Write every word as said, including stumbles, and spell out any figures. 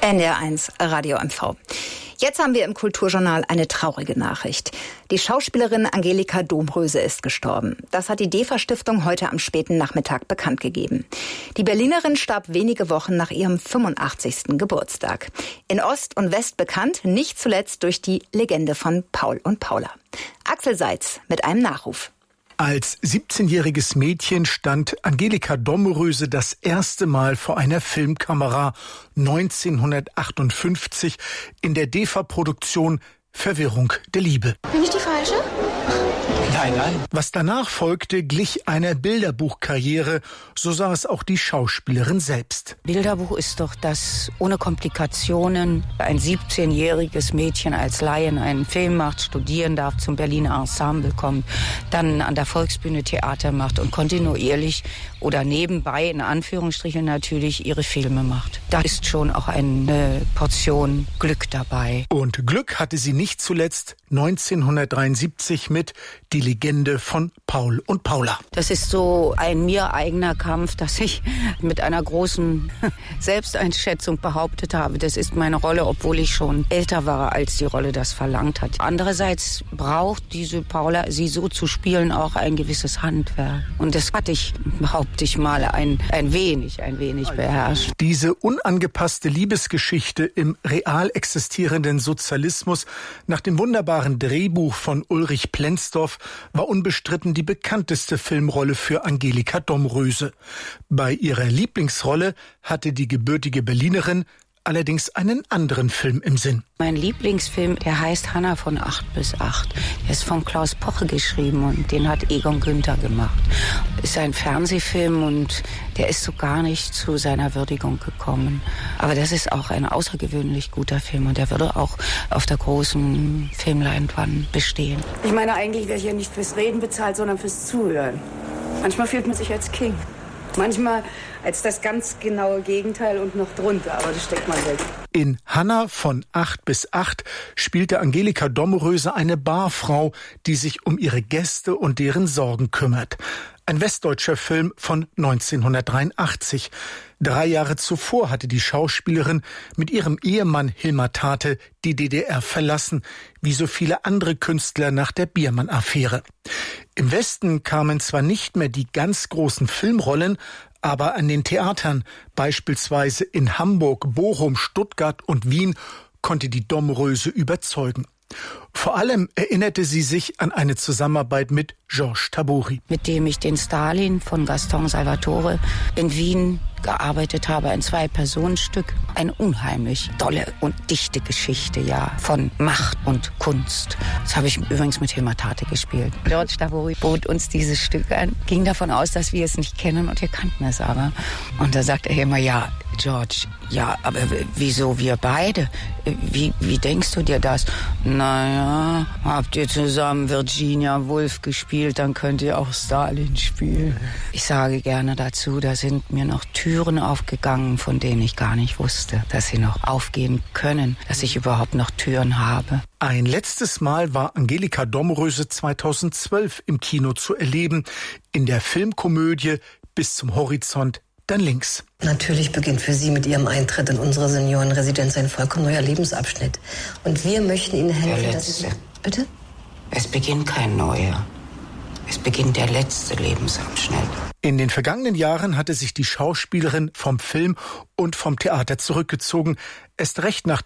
N D R eins Radio M V. Jetzt haben wir im Kulturjournal eine traurige Nachricht. Die Schauspielerin Angelika Domröse ist gestorben. Das hat die DEFA-Stiftung heute am späten Nachmittag bekannt gegeben. Die Berlinerin starb wenige Wochen nach ihrem fünfundachtzigsten Geburtstag. In Ost und West bekannt, nicht zuletzt durch die Legende von Paul und Paula. Axel Seitz mit einem Nachruf. Als siebzehnjähriges Mädchen stand Angelika Domröse das erste Mal vor einer Filmkamera neunzehnhundertachtundfünfzig in der DEFA-Produktion Verwirrung der Liebe. Bin ich die Falsche? Nein, nein. Was danach folgte, glich einer Bilderbuchkarriere, so sah es auch die Schauspielerin selbst. Bilderbuch ist doch, dass ohne Komplikationen ein siebzehnjähriges Mädchen als Laien einen Film macht, studieren darf, zum Berliner Ensemble kommt, dann an der Volksbühne Theater macht und kontinuierlich oder nebenbei, in Anführungsstrichen natürlich, ihre Filme macht. Da ist schon auch eine Portion Glück dabei. Und Glück hatte sie nicht zuletzt neunzehnhundertdreiundsiebzig mit Die Legende von Paul und Paula. Das ist so ein mir eigener Kampf, dass ich mit einer großen Selbsteinschätzung behauptet habe, das ist meine Rolle, obwohl ich schon älter war, als die Rolle das verlangt hat. Andererseits braucht diese Paula, sie so zu spielen, auch ein gewisses Handwerk. Und das hatte ich, behaupte ich mal, ein, ein wenig, ein wenig beherrscht. Diese unangepasste Liebesgeschichte im real existierenden Sozialismus nach dem wunderbaren Drehbuch von Ulrich Plenzdorf war unbestritten die bekannteste Filmrolle für Angelika Domröse. Bei ihrer Lieblingsrolle hatte die gebürtige Berlinerin allerdings einen anderen Film im Sinn. Mein Lieblingsfilm, der heißt Hanna von acht bis acht. Der ist von Klaus Poche geschrieben und den hat Egon Günther gemacht. Ist ein Fernsehfilm und der ist so gar nicht zu seiner Würdigung gekommen. Aber das ist auch ein außergewöhnlich guter Film und der würde auch auf der großen Filmleinwand bestehen. Ich meine, eigentlich wäre ich ja nicht fürs Reden bezahlt, sondern fürs Zuhören. Manchmal fühlt man sich als King. Manchmal als das ganz genaue Gegenteil und noch drunter, aber das steckt man weg. In Hanna von acht bis acht spielte Angelika Domröse eine Barfrau, die sich um ihre Gäste und deren Sorgen kümmert. Ein westdeutscher Film von neunzehnhundertdreiundachtzig. Drei Jahre zuvor hatte die Schauspielerin mit ihrem Ehemann Hilmar Tate die D D R verlassen, wie so viele andere Künstler nach der Biermann-Affäre. Im Westen kamen zwar nicht mehr die ganz großen Filmrollen, aber an den Theatern, beispielsweise in Hamburg, Bochum, Stuttgart und Wien, konnte die Domröse überzeugen. Vor allem erinnerte sie sich an eine Zusammenarbeit mit Georges Tabori, mit dem ich den Stalin von Gaston Salvatore in Wien gearbeitet habe, ein Zwei-Personen-Stück. Eine unheimlich tolle und dichte Geschichte, ja, von Macht und Kunst. Das habe ich übrigens mit Hilmar Tate gespielt. Georges Tabori bot uns dieses Stück an, ging davon aus, dass wir es nicht kennen und wir kannten es aber. Und da sagt er immer, ja, George, ja, aber wieso wir beide? Wie, wie denkst du dir das? Naja, habt ihr zusammen Virginia Woolf gespielt, dann könnt ihr auch Stalin spielen. Ich sage gerne dazu, da sind mir noch Türen aufgegangen, von denen ich gar nicht wusste, dass sie noch aufgehen können, dass ich überhaupt noch Türen habe. Ein letztes Mal war Angelika Domröse zweitausendzwölf im Kino zu erleben, in der Filmkomödie Bis zum Horizont dann links. Natürlich beginnt für Sie mit Ihrem Eintritt in unsere Seniorenresidenz ein vollkommen neuer Lebensabschnitt. Und wir möchten Ihnen helfen, der dass letzte. Sie... Bitte? Es beginnt kein neuer. Es beginnt der letzte Lebensabschnitt. In den vergangenen Jahren hatte sich die Schauspielerin vom Film und vom Theater zurückgezogen, erst recht nach